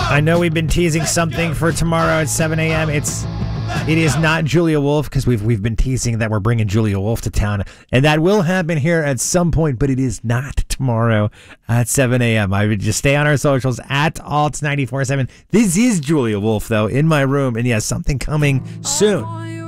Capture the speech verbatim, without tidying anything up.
I know we've been teasing something for tomorrow at seven a m It's it is not Julia Wolf, because we've we've been teasing that we're bringing Julia Wolf to town, and that will happen here at some point, but it is not tomorrow at seven a m I would just stay on our socials at alt nine four seven. This is Julia Wolf, though, in my room, and yes, something coming soon.